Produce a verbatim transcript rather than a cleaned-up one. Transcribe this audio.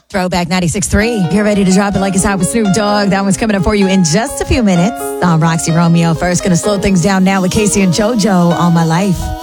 Throwback ninety-six point three. Get ready to drop it like it's hot with Snoop Dogg. That one's coming up for you in just a few minutes. I'm Roxy Romeo. First, going to slow things down now with Casey and JoJo, All My Life.